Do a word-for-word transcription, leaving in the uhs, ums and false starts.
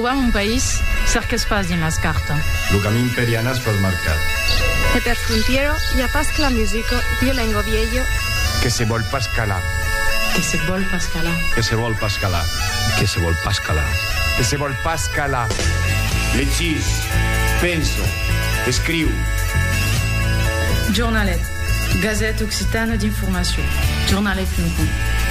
situem un país, cert que es pas dins les cartes. El camí imperial es pas marcat. E per frontiero hi ha pas que la musica, dio lengo viejo. Que se vol pas calar. Que se vol pas calar. Que se vol pas calar. Que se vol pas calar. Que se vol pas calar. Llegís, penso, escriu. Jornalet, Gazette Occitane d'informació. Jornalet punt com.